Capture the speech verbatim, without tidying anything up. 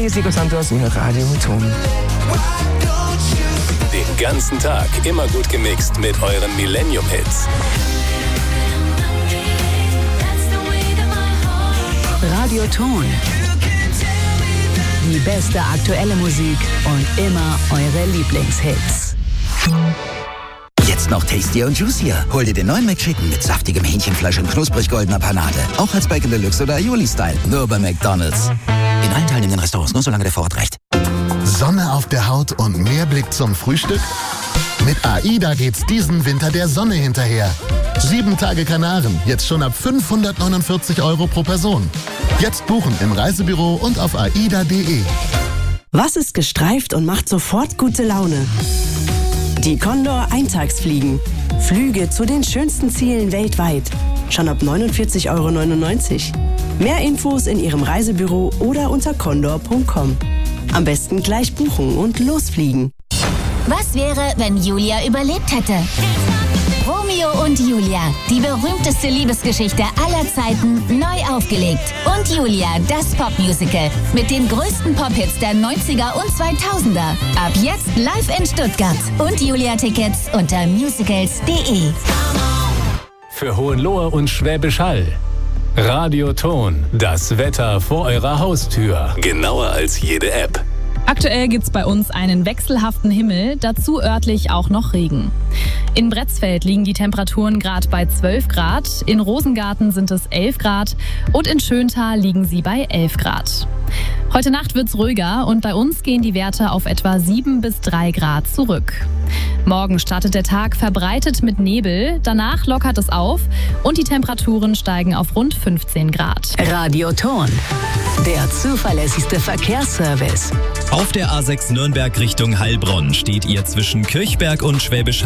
hier ist Nico Santos und Radio Ton. Den ganzen Tag immer gut gemixt mit euren Millennium-Hits. Radio Ton. Die beste aktuelle Musik und immer eure Lieblingshits. Jetzt noch tastier und juicier. Hol dir den neuen McChicken mit saftigem Hähnchenfleisch und knusprig goldener Panade. Auch als Bacon Deluxe oder Aioli-Style. Nur bei McDonald's. In allen teilnehmenden Restaurants, nur solange der Vorrat reicht. Sonne auf der Haut und mehr Blick zum Frühstück? Mit AIDA geht's diesen Winter der Sonne hinterher. Sieben Tage Kanaren, jetzt schon ab fünfhundertneunundvierzig Euro pro Person. Jetzt buchen im Reisebüro und auf aida punkt de. Was ist gestreift und macht sofort gute Laune? Die Condor Eintagsfliegen. Flüge zu den schönsten Zielen weltweit. Schon ab neunundvierzig Euro neunundneunzig. Mehr Infos in Ihrem Reisebüro oder unter condor punkt com. Am besten gleich buchen und losfliegen. Was wäre, wenn Julia überlebt hätte? Romeo und Julia, die berühmteste Liebesgeschichte aller Zeiten, neu aufgelegt. Und Julia, das Popmusical mit den größten Pop-Hits der neunziger und zweitausender. Ab jetzt live in Stuttgart. Und Julia-Tickets unter musicals punkt de. Für Hohenlohe und Schwäbisch Hall. Radio Ton, das Wetter vor eurer Haustür. Genauer als jede App. Aktuell gibt's bei uns einen wechselhaften Himmel, dazu örtlich auch noch Regen. In Bretzfeld liegen die Temperaturen gerade bei zwölf Grad, in Rosengarten sind es elf Grad und in Schöntal liegen sie bei elf Grad. Heute Nacht wird's ruhiger und bei uns gehen die Werte auf etwa sieben bis drei Grad zurück. Morgen startet der Tag verbreitet mit Nebel, danach lockert es auf und die Temperaturen steigen auf rund fünfzehn Grad. Radio Ton, der zuverlässigste Verkehrsservice. Auf der A sechs Nürnberg Richtung Heilbronn steht ihr zwischen Kirchberg und Schwäbisch